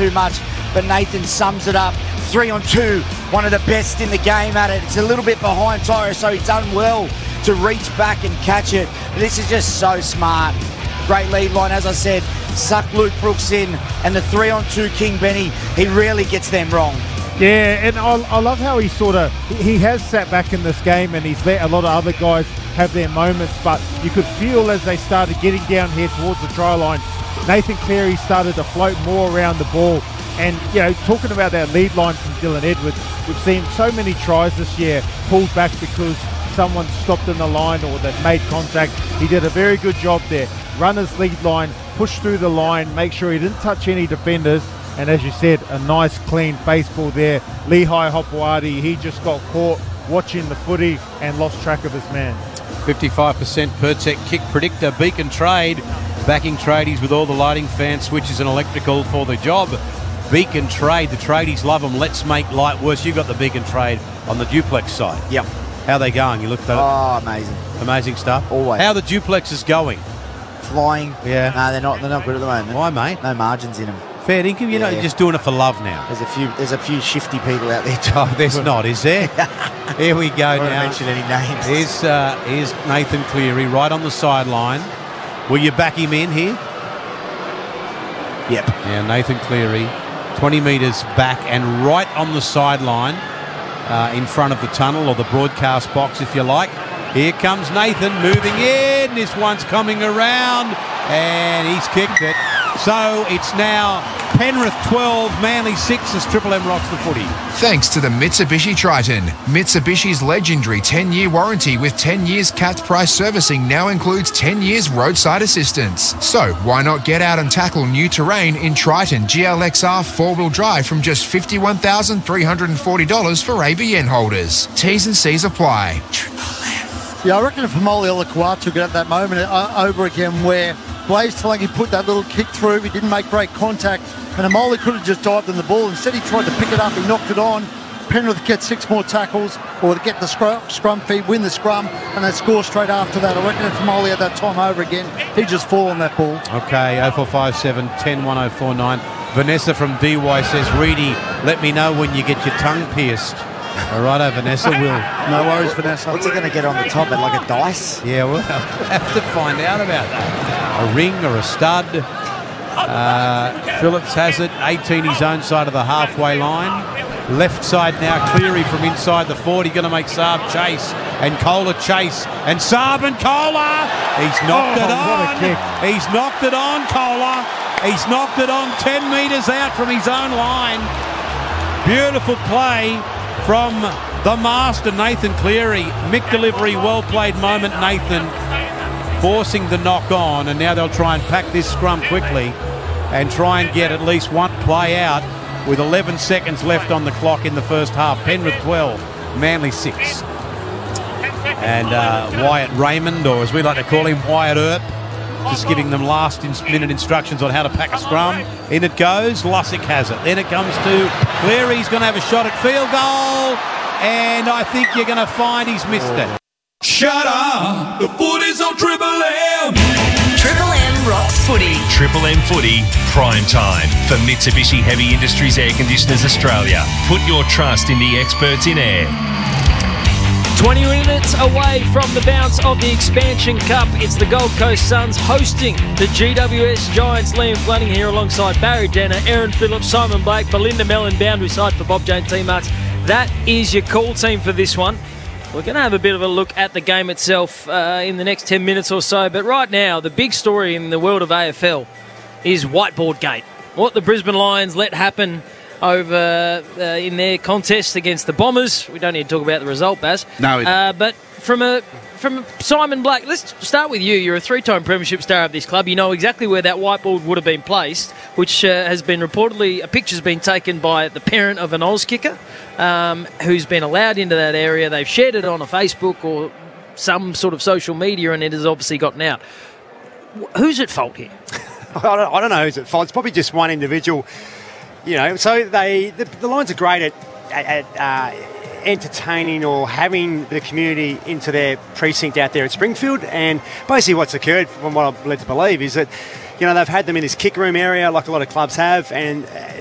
too much, but Nathan sums it up. 3-on-2, one of the best in the game at it. It's a little bit behind Tyro, so he's done well to reach back and catch it. But this is just so smart. Great lead line, as I said. Suck Luke Brooks in, and the 3-on-2 King Benny, he really gets them wrong. Yeah, and I love how he he has sat back in this game, and he's let a lot of other guys have their moments, but you could feel as they started getting down here towards the try line, Nathan Cleary started to float more around the ball. And, you know, talking about that lead line from Dylan Edwards, we've seen so many tries this year pulled back because someone stopped in the line or that made contact. He did a very good job there. Run his lead line, push through the line, make sure he didn't touch any defenders. And as you said, a nice clean baseball there. Lehigh Hopewadi, he just got caught watching the footy and lost track of his man. 55% Pertec kick predictor. Beacon Trade, backing tradies with all the lighting, fan switches and electrical for the job. Beacon Trade, the tradies love them. Let's make light worse. You've got the Beacon Trade on the duplex side. Yep. How are they going? You looked at it? Oh, amazing. Amazing stuff. Always. How are the duplexes going? Flying. Yeah. No, they're not good at the moment. Why, mate? No margins in them. Fair income. You're not just doing it for love now. There's a few shifty people out there too. Oh, there's not, is there? Here we go I don't now. mention any names. Here's Nathan Cleary right on the sideline. Will you back him in here? Yep. Yeah, Nathan Cleary, 20 metres back and right on the sideline in front of the tunnel or the broadcast box, if you like. Here comes Nathan moving in. This one's coming around and he's kicked it. So it's now Penrith 12, Manly 6 as Triple M rocks the footy. Thanks to the Mitsubishi Triton. Mitsubishi's legendary 10-year warranty with 10 years capped price servicing now includes 10 years roadside assistance. So why not get out and tackle new terrain in Triton GLXR 4-wheel drive from just $51,340 for ABN holders. T's and C's apply. Yeah, I reckon if Hamoli Olakwatu got at that moment over again where Blaze Talangi put that little kick through, he didn't make great contact, and Hamoli could have just dived on the ball. Instead, he tried to pick it up, he knocked it on. Penrith get 6 more tackles, or get the scrum feed, win the scrum, and they score straight after that. I reckon if Hamoli had that time over again, he'd just fall on that ball. Okay, 0457 10 1049. Vanessa from DY says, Reedy, let me know when you get your tongue pierced. All righto, Vanessa, will. No worries, Vanessa. What's it going to get on the top? Like a dice? Yeah, we'll have to find out about that. A ring or a stud. Phillips has it, 18 his own side of the halfway line. Left side now, Cleary from inside the 40, going to make Saab chase. And Kohler chase. And Saab and Kohler! He's knocked it on. What a kick. He's knocked it on, Kohler. He's knocked it on 10 metres out from his own line. Beautiful play from the master, Nathan Cleary. Mick delivery, well played moment, Nathan. Forcing the knock on, and now they'll try and pack this scrum quickly and try and get at least one play out with 11 seconds left on the clock in the first half. Penrith 12, Manly 6. And Wyatt Raymond, or as we like to call him, Wyatt Earp, just giving them last-minute instructions on how to pack a scrum. In it goes, Lussick has it. Then it comes to Cleary. He's going to have a shot at field goal, and I think you're going to find he's missed it. Shut up! The footy's on Triple M! Triple M rocks footy. Triple M Footy, prime time for Mitsubishi Heavy Industries Air Conditioners Australia. Put your trust in the experts in air. 20 minutes away from the bounce of the Expansion Cup. It's the Gold Coast Suns hosting the GWS Giants. Liam Flanning here alongside Barry Denner, Aaron Phillips, Simon Blake, Belinda Mellon, boundary side for Bob Jane T-Marts. That is your call team for this one. We're going to have a bit of a look at the game itself in the next 10 minutes or so. But right now, the big story in the world of AFL is Whiteboard Gate. What the Brisbane Lions let happen over in their contest against the Bombers. We don't need to talk about the result, Baz. No. But from Simon Blake, let's start with you. You're a 3-time premiership star of this club. You know exactly where that whiteboard would have been placed, which has been reportedly, a picture's been taken by the parent of an Oz kicker who's been allowed into that area. They've shared it on a Facebook or some sort of social media, and it has obviously gotten out. Who's at fault here? I don't know who's at fault. It's probably just one individual. You know, so the Lions are great at entertaining or having the community into their precinct out there at Springfield. And basically what's occurred, from what I'm led to believe, is that, you know, they've had them in this kick room area like a lot of clubs have, and